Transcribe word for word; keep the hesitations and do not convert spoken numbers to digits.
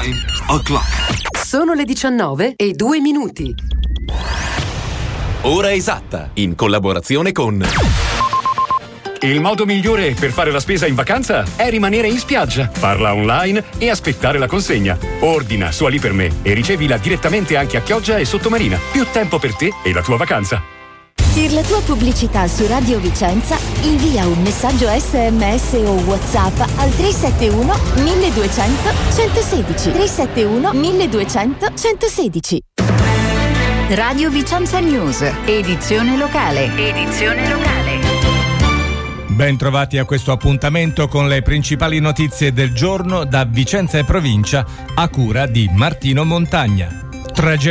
Nine o'clock. Sono le diciannove e due minuti. Ora esatta, in collaborazione con... Il modo migliore per fare la spesa in vacanza è rimanere in spiaggia, farla online e aspettare la consegna. Ordina su Ali per me e ricevila direttamente anche a Chioggia e Sottomarina. Più tempo per te e la tua vacanza. Per la tua pubblicità su Radio Vicenza, invia un messaggio S M S o WhatsApp al tre sette uno milleduecento centosedici. tre sette uno milleduecento centosedici. Radio Vicenza News, edizione locale. Edizione locale. Ben trovati a questo appuntamento con le principali notizie del giorno da Vicenza e provincia, a cura di Martino Montagna. Tragedia